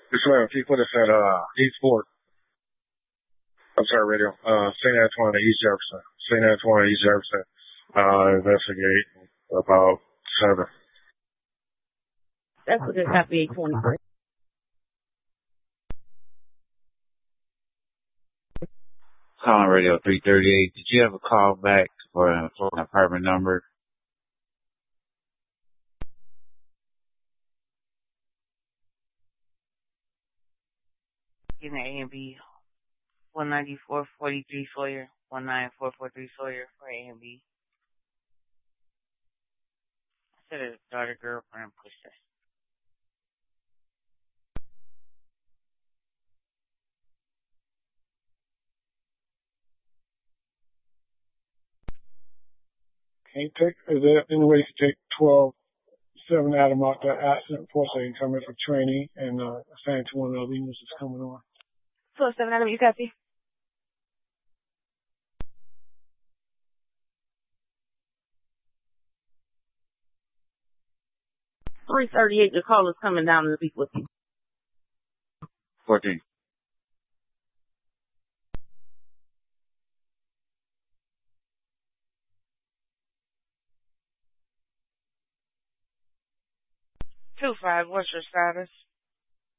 This way, if you put us at Eastport, I'm sorry, radio, St. Antoine and East Jefferson. St. Antoine and East Jefferson, investigate about 7. That's a good copy, 823. Calling radio 338. Did you have a call back for an apartment number? In the A and B, 19443 Sawyer, 19443 Sawyer for A and B. I said his daughter girlfriend pushed us. Is there any way to take 12-7 Adam out that accident before so he can come in for training and assign to one of the units that's coming on? 12-7 Adam, you copy? .338, the call is coming down to speak with you. 14. Two five. What's your status?